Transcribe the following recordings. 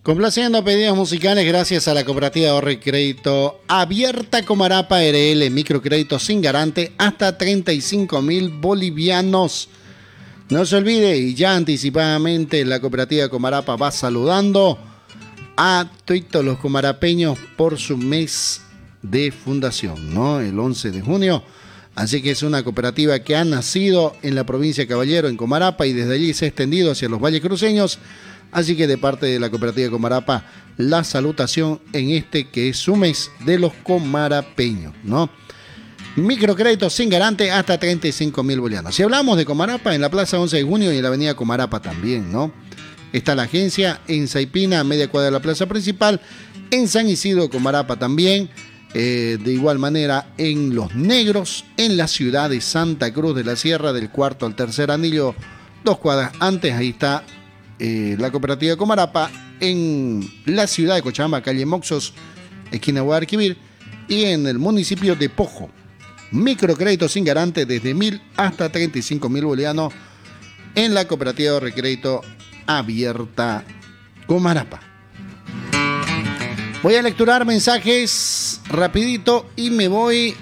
Complaciendo pedidos musicales gracias a la Cooperativa de Ahorro y Crédito Abierta Comarapa RL, microcrédito sin garante hasta 35.000 bolivianos. No se olvide, y ya anticipadamente la Cooperativa de Comarapa va saludando a todos los comarapeños por su mes de fundación, ¿no? El 11 de junio. Así que es una cooperativa que ha nacido en la provincia de Caballero, en Comarapa, y desde allí se ha extendido hacia los valles cruceños. Así que de parte de la Cooperativa de Comarapa, la salutación en este que es su mes de los comarapeños, ¿no? Microcréditos sin garante hasta 35.000 bolivianos. Si hablamos de Comarapa, en la Plaza 11 de Junio y en la Avenida Comarapa también, ¿no? Está la agencia en Saipina, a media cuadra de la plaza principal, en San Isidro, Comarapa también. De igual manera en Los Negros, en la ciudad de Santa Cruz de la Sierra, del cuarto al tercer anillo, 2 cuadras antes, ahí está la Cooperativa de Comarapa. En la ciudad de Cochabamba, calle Moxos, esquina Guadalquivir, y en el municipio de Pojo, microcrédito sin garante desde 1.000 hasta 35.000 bolivianos en la Cooperativa de Recrédito Abierta Comarapa. Voy a lecturar mensajes rapidito y me voy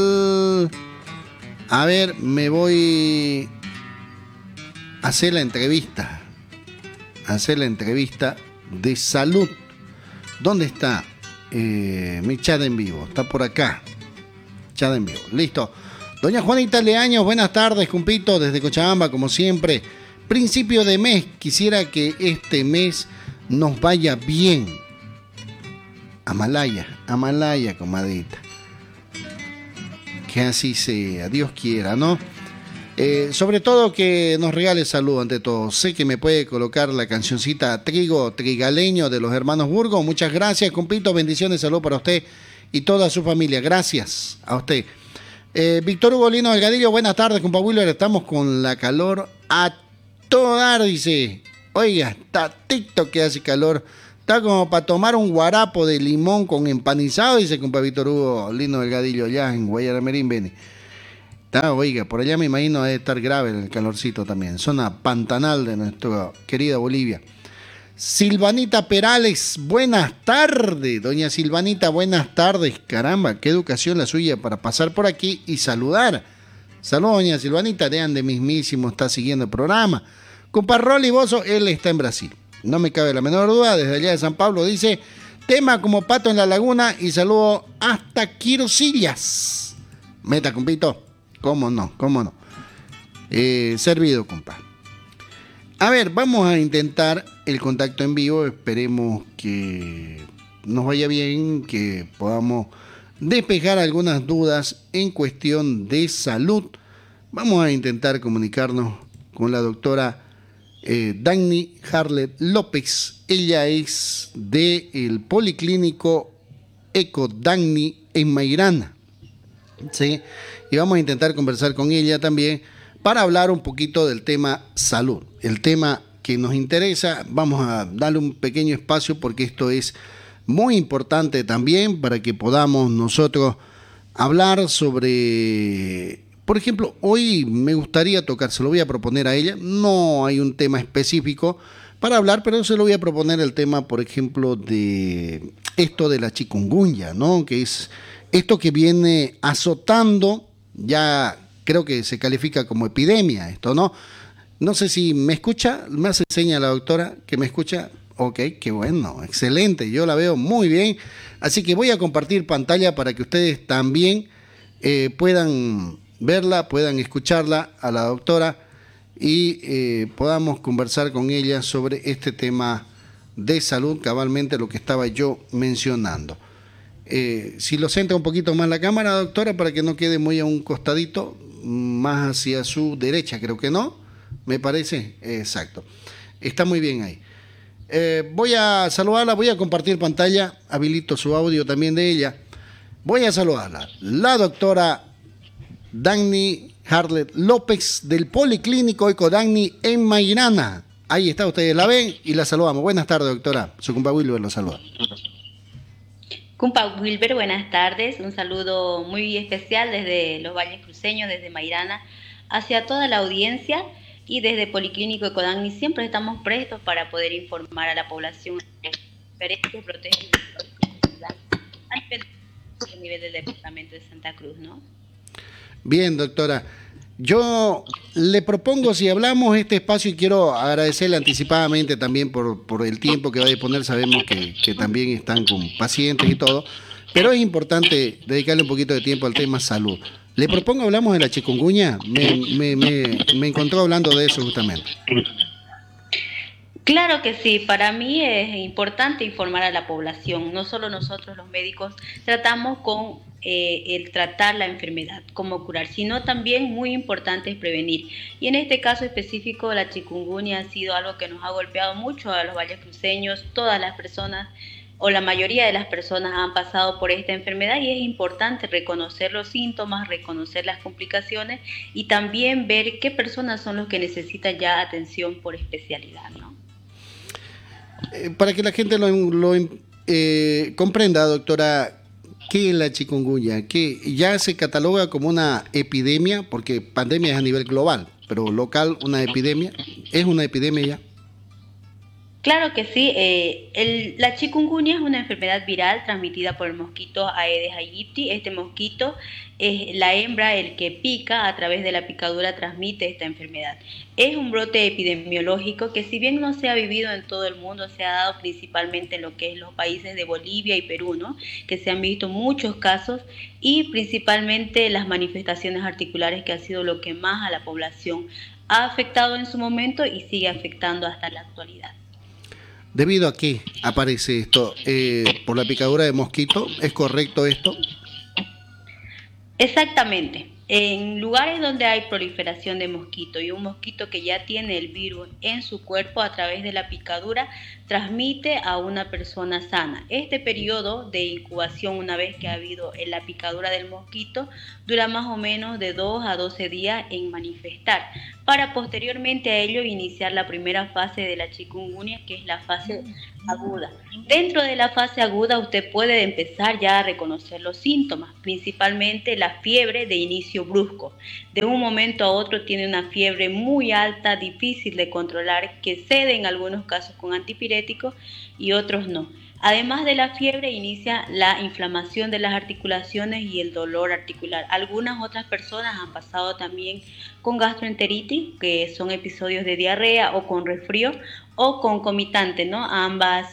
me voy a hacer la entrevista. De salud. ¿Dónde está mi chat en vivo? Está por acá. Chat en vivo. Listo. Doña Juanita Leaños, buenas tardes, cumpito, desde Cochabamba, como siempre. Principio de mes, quisiera que este mes nos vaya bien. Amalaya, comadrita. Que así sea, Dios quiera, ¿no? Sobre todo que nos regale salud ante todo. Sé que me puede colocar la cancioncita Trigo Trigaleño de los hermanos Burgos. Muchas gracias, compito. Bendiciones, salud para usted y toda su familia. Gracias a usted. Víctor Hugo Lino Delgadillo, buenas tardes, compa Wilber. Estamos con la calor a todo dar, dice. Oiga, tatito que hace calor. Está como para tomar un guarapo de limón con empanizado, dice compa Víctor Hugo Lino Delgadillo, allá en Guayaramerín, Beni. Está, oiga, por allá me imagino debe estar grave el calorcito también. Zona pantanal de nuestra querida Bolivia. Silvanita Perales, buenas tardes. Doña Silvanita, buenas tardes. Caramba, qué educación la suya para pasar por aquí y saludar. Saludos, doña Silvanita, de ande mismísimo, está siguiendo el programa. Compa Rolly Bozo, él está en Brasil. No me cabe la menor duda, desde allá de San Pablo, dice, tema como pato en la laguna y saludo hasta Quirosillas. Meta, compito. ¿Cómo no? Servido, compa. A ver, vamos a intentar el contacto en vivo, esperemos que nos vaya bien, que podamos despejar algunas dudas en cuestión de salud. Vamos a intentar comunicarnos con la doctora Dagny Harlet López. Ella es del Policlínico Eco Dagny en Mairana, ¿sí? Y vamos a intentar conversar con ella también para hablar un poquito del tema salud, el tema que nos interesa. Vamos a darle un pequeño espacio porque esto es muy importante también para que podamos nosotros hablar sobre... Por ejemplo, hoy me gustaría tocar, se lo voy a proponer a ella, no hay un tema específico para hablar, pero se lo voy a proponer el tema, por ejemplo, de esto de la chikungunya, ¿no? Que es esto que viene azotando, ya creo que se califica como epidemia esto, ¿no? No sé si me escucha, me hace seña la doctora que me escucha. Ok, qué bueno, excelente, yo la veo muy bien, así que voy a compartir pantalla para que ustedes también puedan verla, puedan escucharla a la doctora y podamos conversar con ella sobre este tema de salud, cabalmente lo que estaba yo mencionando. Si lo centra un poquito más la cámara, doctora, para que no quede muy a un costadito, más hacia su derecha, creo que no, me parece, exacto, está muy bien ahí. Voy a saludarla, voy a compartir pantalla, habilito su audio también de ella, voy a saludarla, la doctora Dagny Harlet López del Policlínico Eco Dagny en Mairana. Ahí está, ustedes la ven y la saludamos. Buenas tardes, doctora. Su compa Wilber lo saluda. Compa Wilber, buenas tardes. Un saludo muy especial desde los Valles Cruceños, desde Mairana, hacia toda la audiencia, y desde Policlínico Eco Dagny siempre estamos prestos para poder informar a la población diferentes brotes a nivel del departamento de Santa Cruz, ¿no? Bien, doctora. Yo le propongo, si hablamos este espacio, y quiero agradecerle anticipadamente también por el tiempo que va a disponer, sabemos que también están con pacientes y todo, pero es importante dedicarle un poquito de tiempo al tema salud. Le propongo, hablamos de la chikungunya, me encontró hablando de eso justamente. Claro que sí, para mí es importante informar a la población. No solo nosotros los médicos tratamos con el tratar la enfermedad, cómo curar, sino también muy importante es prevenir. Y en este caso específico la chikungunya ha sido algo que nos ha golpeado mucho a los vallecruceños. Todas las personas o la mayoría de las personas han pasado por esta enfermedad y es importante reconocer los síntomas, reconocer las complicaciones y también ver qué personas son los que necesitan ya atención por especialidad, ¿no? Para que la gente comprenda, doctora, ¿qué es la chikungunya? Que ya se cataloga como una epidemia, porque pandemia es a nivel global, pero local una epidemia, ¿es una epidemia ya? Claro que sí, la chikungunya es una enfermedad viral transmitida por el mosquito Aedes aegypti. Este mosquito es la hembra, el que pica, a través de la picadura transmite esta enfermedad. Es un brote epidemiológico que, si bien no se ha vivido en todo el mundo, se ha dado principalmente en lo que es los países de Bolivia y Perú, ¿no? Que se han visto muchos casos y principalmente las manifestaciones articulares, que ha sido lo que más a la población ha afectado en su momento y sigue afectando hasta la actualidad. ¿Debido a qué aparece esto? ¿Por la picadura de mosquito? ¿Es correcto esto? Exactamente. En lugares donde hay proliferación de mosquito y un mosquito que ya tiene el virus en su cuerpo, a través de la picadura transmite a una persona sana. Este periodo de incubación, una vez que ha habido la picadura del mosquito, dura más o menos de 2 a 12 días en manifestar, para posteriormente a ello iniciar la primera fase de la chikungunya, que es la fase aguda. Dentro de la fase aguda usted puede empezar ya a reconocer los síntomas, principalmente la fiebre de inicio brusco. De un momento a otro tiene una fiebre muy alta, difícil de controlar, que cede en algunos casos con antipiréticos y otros no. Además de la fiebre, inicia la inflamación de las articulaciones y el dolor articular. Algunas otras personas han pasado también con gastroenteritis, que son episodios de diarrea, o con resfrío, o concomitante, ¿no? Ambas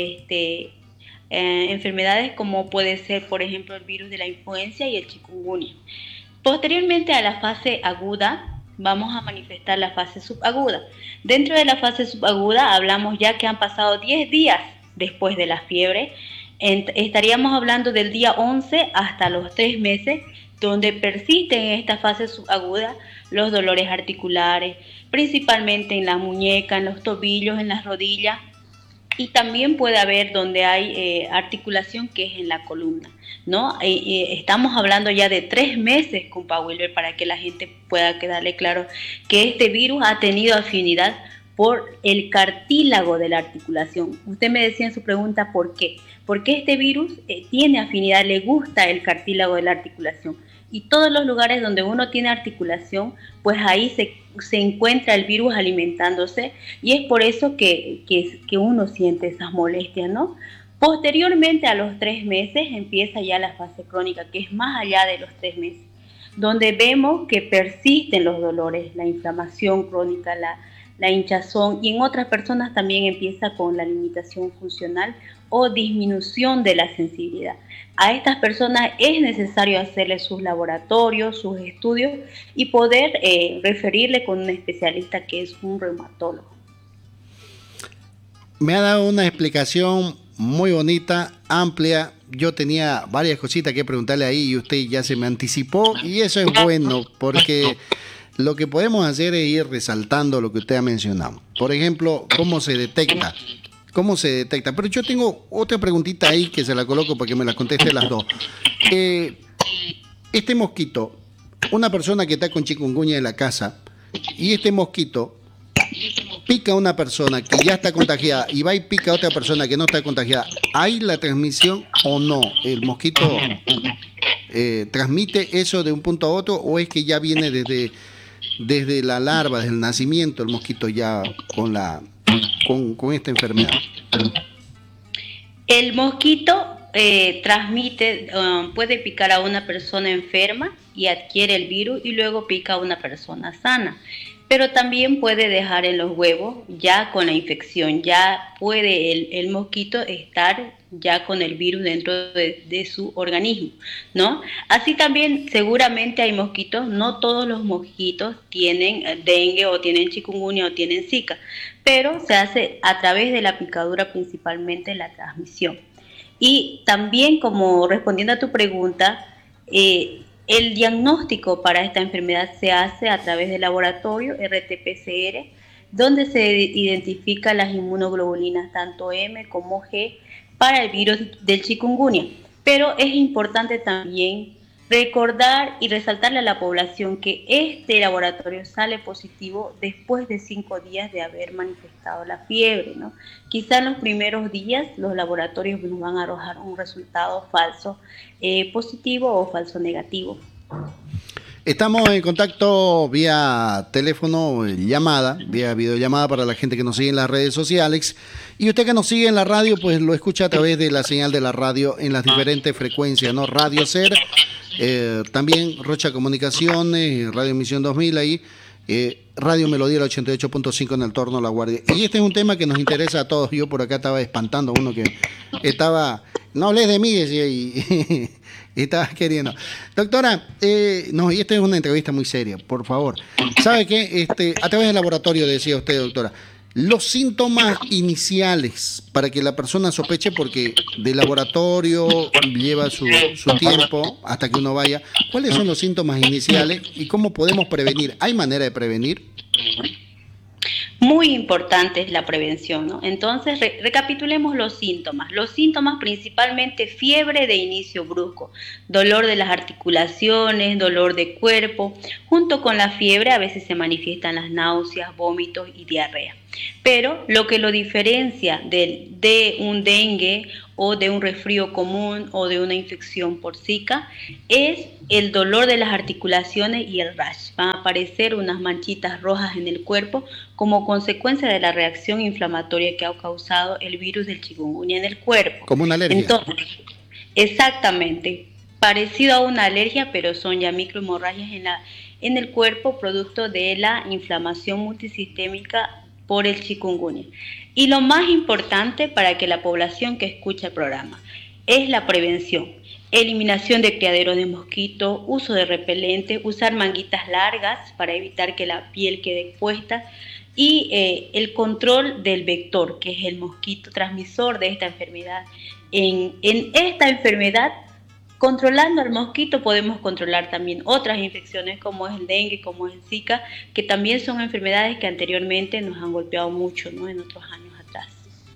enfermedades, como puede ser, por ejemplo, el virus de la influenza y el chikungunya. Posteriormente a la fase aguda, vamos a manifestar la fase subaguda. Dentro de la fase subaguda hablamos ya que han pasado 10 días después de la fiebre. Estaríamos hablando del día 11 hasta los 3 meses, donde persisten en esta fase subaguda los dolores articulares, principalmente en la muñeca, en los tobillos, en las rodillas, y también puede haber donde hay articulación, que es en la columna, ¿no? Estamos hablando ya de 3 meses, compa Wilber, para que la gente pueda quedarle claro que este virus ha tenido afinidad por el cartílago de la articulación. Usted me decía en su pregunta ¿por qué? Porque este virus tiene afinidad, le gusta el cartílago de la articulación. Y todos los lugares donde uno tiene articulación, pues ahí se encuentra el virus alimentándose, y es por eso que uno siente esas molestias, ¿no? Posteriormente a los 3 meses empieza ya la fase crónica, que es más allá de los 3 meses, donde vemos que persisten los dolores, la inflamación crónica, la hinchazón, y en otras personas también empieza con la limitación funcional o disminución de la sensibilidad. A estas personas es necesario hacerles sus laboratorios, sus estudios, y poder referirle con un especialista, que es un reumatólogo. Me ha dado una explicación muy bonita, amplia. Yo tenía varias cositas que preguntarle ahí y usted ya se me anticipó, y eso es bueno, porque lo que podemos hacer es ir resaltando lo que usted ha mencionado. Por ejemplo, ¿cómo se detecta? ¿Cómo se detecta? Pero yo tengo otra preguntita ahí que se la coloco para que me la conteste las dos. Este mosquito, una persona que está con chikungunya en la casa, y este mosquito pica a una persona que ya está contagiada y va y pica a otra persona que no está contagiada, ¿hay la transmisión o no? ¿El mosquito transmite eso de un punto a otro, o es que ya viene desde la larva, desde el nacimiento, el mosquito ya con esta enfermedad? El mosquito transmite, puede picar a una persona enferma y adquiere el virus y luego pica a una persona sana. Pero también puede dejar en los huevos ya con la infección, ya puede el mosquito estar ya con el virus dentro de su organismo, ¿no? Así también seguramente hay mosquitos, no todos los mosquitos tienen dengue o tienen chikungunya o tienen zika, pero se hace a través de la picadura principalmente la transmisión. Y también, como respondiendo a tu pregunta, el diagnóstico para esta enfermedad se hace a través del laboratorio RT-PCR, donde se identifican las inmunoglobulinas tanto M como G para el virus del chikungunya. Pero es importante también recordar y resaltarle a la población que este laboratorio sale positivo después de 5 días de haber manifestado la fiebre, ¿no? Quizá en los primeros días los laboratorios nos van a arrojar un resultado falso positivo o falso negativo. Estamos en contacto vía teléfono, llamada, vía videollamada para la gente que nos sigue en las redes sociales. Y usted que nos sigue en la radio, pues lo escucha a través de la señal de la radio en las diferentes frecuencias, ¿no? Radio Ser, también Rocha Comunicaciones, Radio Emisión 2000 ahí, Radio Melodía el 88.5 en el Torno La Guardia. Y este es un tema que nos interesa a todos. Yo por acá estaba espantando a uno que estaba, no hables de mí, decía, y estaba queriendo. Doctora, no, y esta es una entrevista muy seria, por favor. ¿Sabe qué? A través del laboratorio, decía usted, doctora, los síntomas iniciales para que la persona sospeche, porque del laboratorio lleva su tiempo hasta que uno vaya. ¿Cuáles son los síntomas iniciales y cómo podemos prevenir? ¿Hay manera de prevenir? Muy importante es la prevención, ¿no? Entonces, recapitulemos los síntomas. Los síntomas principalmente fiebre de inicio brusco, dolor de las articulaciones, dolor de cuerpo. Junto con la fiebre a veces se manifiestan las náuseas, vómitos y diarrea. Pero lo que lo diferencia de un dengue o de un resfrío común o de una infección por Zika es el dolor de las articulaciones y el rash. Van a aparecer unas manchitas rojas en el cuerpo como consecuencia de la reacción inflamatoria que ha causado el virus del chikungunya en el cuerpo. Como una alergia. Entonces, exactamente, parecido a una alergia, pero son ya microhemorragias en el cuerpo producto de la inflamación multisistémica por el chikungunya. Y lo más importante para que la población que escucha el programa es la prevención. Eliminación de criaderos de mosquitos, uso de repelente, usar manguitas largas para evitar que la piel quede expuesta y el control del vector, que es el mosquito transmisor de esta enfermedad. En esta enfermedad, controlando al mosquito podemos controlar también otras infecciones como es el dengue, como es el Zika, que también son enfermedades que anteriormente nos han golpeado mucho, ¿no? En otros años atrás.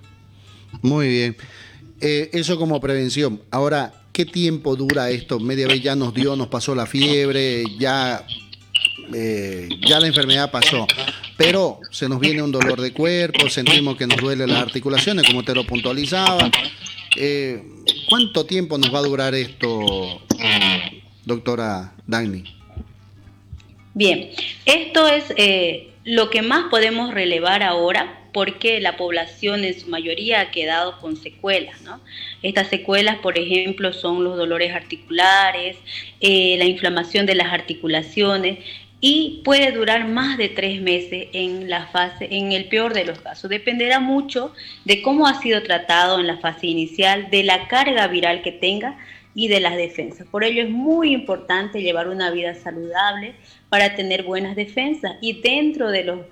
Muy bien. Eso como prevención. Ahora, ¿qué tiempo dura esto? Media vez ya nos pasó la fiebre, ya la enfermedad pasó, pero se nos viene un dolor de cuerpo, sentimos que nos duele las articulaciones, como te lo puntualizaba. ¿Cuánto tiempo nos va a durar esto, doctora Dagny? Bien, esto es lo que más podemos relevar ahora, porque la población en su mayoría ha quedado con secuelas, ¿no? Estas secuelas, por ejemplo, son los dolores articulares, la inflamación de las articulaciones, y puede durar más de 3 meses en la fase, en el peor de los casos. Dependerá mucho de cómo ha sido tratado en la fase inicial, de la carga viral que tenga y de las defensas. Por ello es muy importante llevar una vida saludable para tener buenas defensas, y dentro de los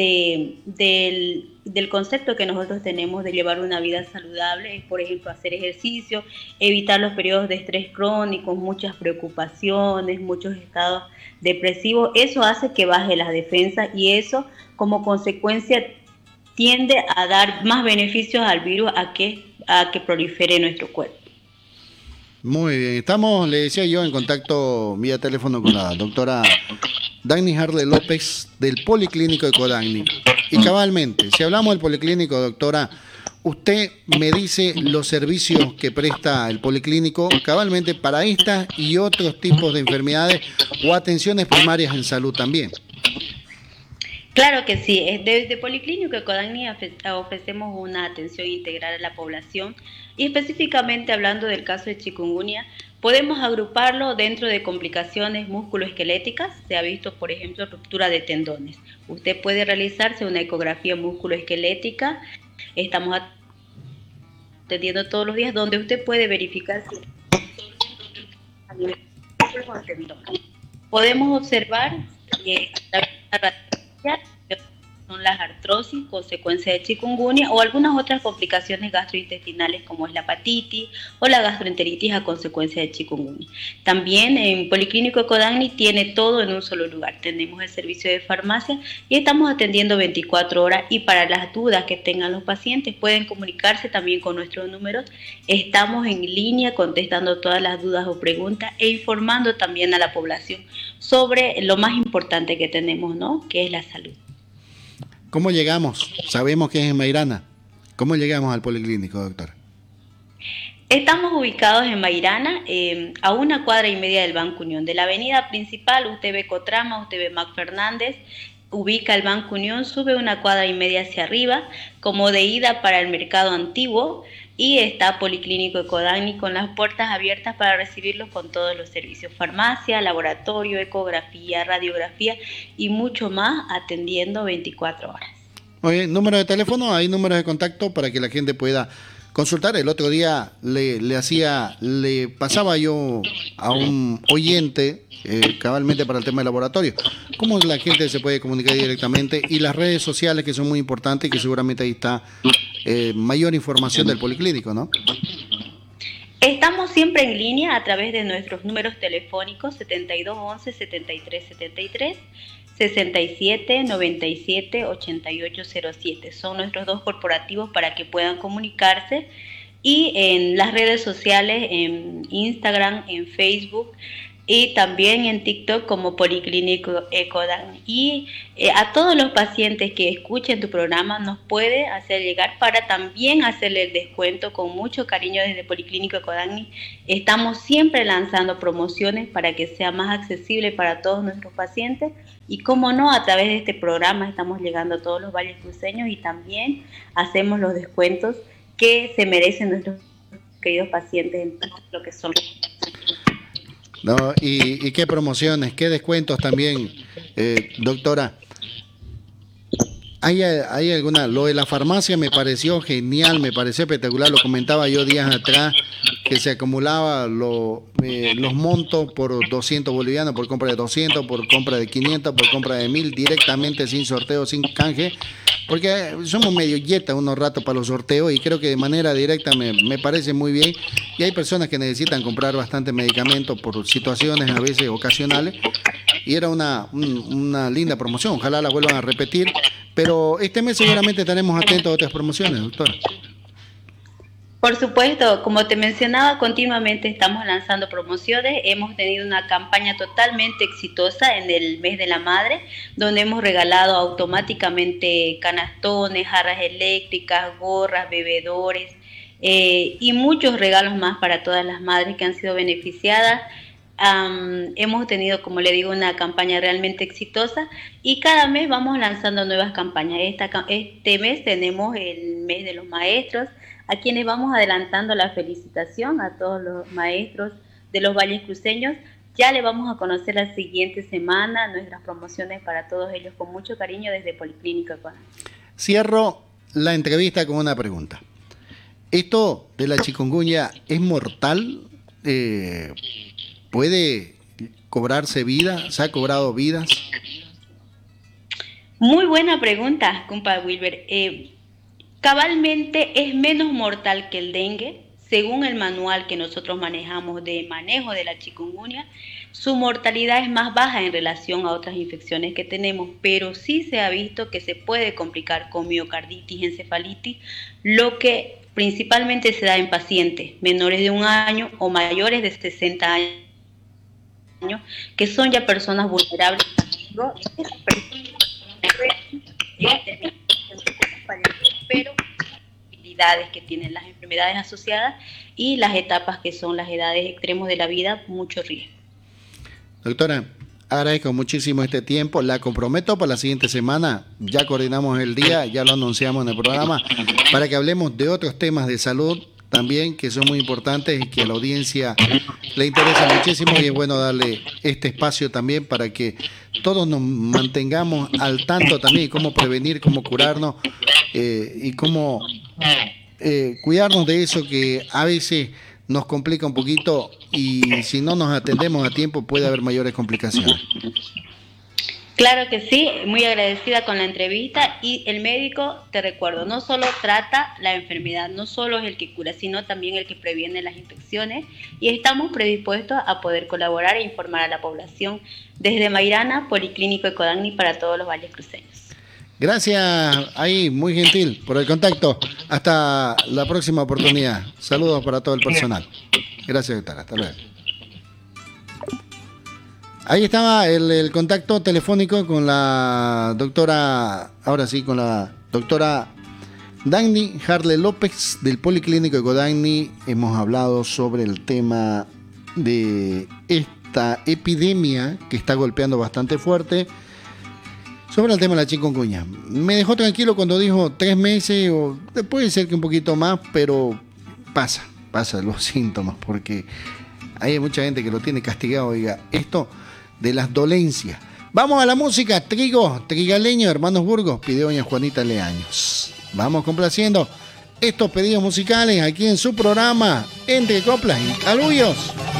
del concepto que nosotros tenemos de llevar una vida saludable es, por ejemplo, hacer ejercicio, evitar los periodos de estrés crónicos, muchas preocupaciones, muchos estados depresivos. Eso hace que baje las defensas y eso como consecuencia tiende a dar más beneficios al virus a que prolifere nuestro cuerpo. Muy bien, estamos, le decía yo, en contacto vía teléfono con la doctora Dagny Harle López del Policlínico de Codagny. Y cabalmente, si hablamos del Policlínico, doctora, usted me dice los servicios que presta el Policlínico cabalmente para estas y otros tipos de enfermedades o atenciones primarias en salud también. Claro que sí, desde Policlínico Ecodagni ofrecemos una atención integral a la población y específicamente hablando del caso de chikungunya, podemos agruparlo dentro de complicaciones musculoesqueléticas. Se ha visto, por ejemplo, ruptura de tendones. Usted puede realizarse una ecografía musculoesquelética, estamos atendiendo todos los días, donde usted puede verificar si a nivel de tendones. Podemos observar que a través de la son las artrosis, consecuencia de chikungunya o algunas otras complicaciones gastrointestinales como es la hepatitis o la gastroenteritis a consecuencia de chikungunya. También en Policlínico Ecodagni tiene todo en un solo lugar. Tenemos el servicio de farmacia y estamos atendiendo 24 horas y para las dudas que tengan los pacientes pueden comunicarse también con nuestros números. Estamos en línea contestando todas las dudas o preguntas e informando también a la población sobre lo más importante que tenemos, ¿no? Que es la salud. ¿Cómo llegamos? Sabemos que es en Mairana. ¿Cómo llegamos al policlínico, doctora? Estamos ubicados en Mairana, a 1,5 cuadras del Banco Unión. De la avenida principal, usted ve Cotrama, usted ve Mac Fernández, ubica el Banco Unión, sube 1,5 cuadras hacia arriba, como de ida para el mercado antiguo, y está Policlínico Ecodagni con las puertas abiertas para recibirlos con todos los servicios: farmacia, laboratorio, ecografía, radiografía y mucho más, atendiendo 24 horas. Oye, número de teléfono, hay números de contacto para que la gente pueda consultar. El otro día le pasaba yo a un oyente cabalmente para el tema del laboratorio. ¿Cómo la gente se puede comunicar directamente? Y las redes sociales, que son muy importantes y que seguramente ahí está mayor información del policlínico, ¿no? Estamos siempre en línea a través de nuestros números telefónicos 7211-7373, 6797-8807. Son nuestros dos corporativos para que puedan comunicarse. Y en las redes sociales, en Instagram, en Facebook y también en TikTok como Policlínico Ecodagni. Y a todos los pacientes que escuchen tu programa nos puede hacer llegar para también hacerle el descuento con mucho cariño desde Policlínico Ecodagni. Estamos siempre lanzando promociones para que sea más accesible para todos nuestros pacientes y, como no, a través de este programa estamos llegando a todos los valles cruceños y también hacemos los descuentos que se merecen nuestros queridos pacientes en todo lo que son. No, y qué promociones, qué descuentos también, doctora. ¿Hay alguna? Lo de la farmacia me pareció genial, me pareció espectacular, lo comentaba yo días atrás, que se acumulaba los montos por 200 bolivianos, por compra de 200, por compra de 500, por compra de 1000, directamente sin sorteo, sin canje, porque somos medio yeta unos ratos para los sorteos y creo que de manera directa me parece muy bien. Y hay personas que necesitan comprar bastante medicamento por situaciones a veces ocasionales y era una linda promoción, ojalá la vuelvan a repetir, pero este mes seguramente estaremos atentos a otras promociones, doctora. Por supuesto, como te mencionaba, continuamente estamos lanzando promociones. Hemos tenido una campaña totalmente exitosa en el mes de la madre, donde hemos regalado automáticamente canastones, jarras eléctricas, gorras, bebedores y muchos regalos más para todas las madres que han sido beneficiadas. Hemos tenido, como le digo, una campaña realmente exitosa y cada mes vamos lanzando nuevas campañas. Este mes tenemos el mes de los maestros, a quienes vamos adelantando la felicitación a todos los maestros de los valles cruceños. Ya le vamos a conocer la siguiente semana nuestras promociones para todos ellos con mucho cariño desde Policlínico Ecodagni. Cierro la entrevista con una pregunta. ¿Esto de la chikungunya es mortal? ¿Puede cobrarse vida? ¿Se ha cobrado vidas? Muy buena pregunta, compa Wilber. Cabalmente es menos mortal que el dengue. Según el manual que nosotros manejamos de manejo de la chikungunya, su mortalidad es más baja en relación a otras infecciones que tenemos, pero sí se ha visto que se puede complicar con miocarditis, encefalitis, lo que principalmente se da en pacientes menores de 1 año o mayores de 60 años, que son ya personas vulnerables, pero habilidades que tienen las enfermedades asociadas y las etapas que son las edades extremos de la vida, mucho riesgo. Doctora, agradezco muchísimo este tiempo. La comprometo para la siguiente semana. Ya coordinamos el día, ya lo anunciamos en el programa, para que hablemos de otros temas de salud también, que son muy importantes y que a la audiencia le interesa muchísimo, y es bueno darle este espacio también para que todos nos mantengamos al tanto también, cómo prevenir, cómo curarnos y cómo cuidarnos de eso que a veces nos complica un poquito, y si no nos atendemos a tiempo puede haber mayores complicaciones. Claro que sí, muy agradecida con la entrevista. Y el médico, te recuerdo, no solo trata la enfermedad, no solo es el que cura, sino también el que previene las infecciones, y estamos predispuestos a poder colaborar e informar a la población desde Mairana, Policlínico Ecodagni, para todos los valles cruceños. Gracias, ahí, muy gentil por el contacto. Hasta la próxima oportunidad. Saludos para todo el personal. Gracias, doctora. Hasta luego. Ahí estaba el contacto telefónico con la doctora, ahora sí, con la doctora Dagny Harle López del Policlínico Ecodagni. Hemos hablado sobre el tema de esta epidemia que está golpeando bastante fuerte, sobre el tema de la chikungunya. Me dejó tranquilo cuando dijo 3 meses, o puede ser que un poquito más, pero pasa los síntomas, porque hay mucha gente que lo tiene castigado, oiga, esto de las dolencias. Vamos a la música. Trigaleño, Hermanos Burgos, pidió doña Juanita Leaños. Vamos complaciendo estos pedidos musicales aquí en su programa Entre Coplas y Aluyos.